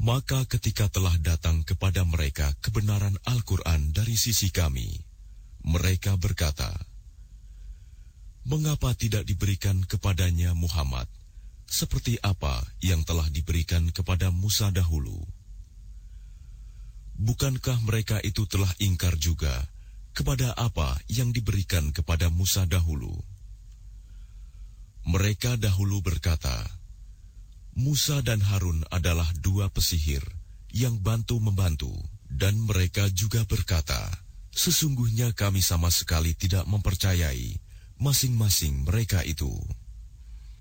Maka ketika telah datang kepada mereka kebenaran Al-Quran dari sisi kami, mereka berkata, "Mengapa tidak diberikan kepadanya Muhammad seperti apa yang telah diberikan kepada Musa dahulu? Bukankah mereka itu telah ingkar juga kepada apa yang diberikan kepada Musa dahulu?" Mereka dahulu berkata, Musa dan Harun adalah dua pesihir yang bantu-membantu, dan mereka juga berkata, "Sesungguhnya kami sama sekali tidak mempercayai masing-masing mereka itu."